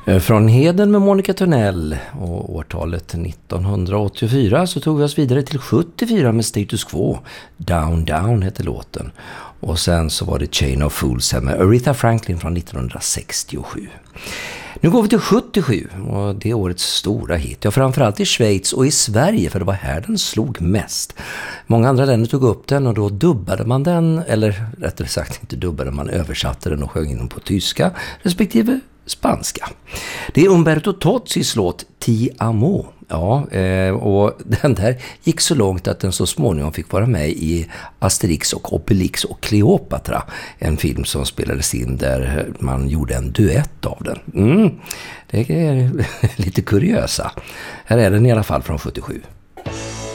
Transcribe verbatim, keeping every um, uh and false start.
Från Heden med Monica Törnell och årtalet nittonhundraåttiofyra så tog vi oss vidare till sjuttiofyra med Status Quo. Down Down heter låten. Och sen så var det Chain of Fools här med Aretha Franklin från nittonhundrasextiosju. Nu går vi till sjuttiosju och det är årets stora hit. Ja, framförallt i Schweiz och i Sverige, för det var här den slog mest. Många andra länder tog upp den och då dubbade man den, eller rättare sagt inte dubbade, man översatte den och sjöng in den på tyska respektive spanska. Det är Umberto Tozis låt Ti Amo. Ja, och den där gick så långt att den så småningom fick vara med i Asterix och Obelix och Kleopatra, en film som spelades in där man gjorde en duett av den. Mm, det är lite kuriösa. Här är den i alla fall från sjuttiosju.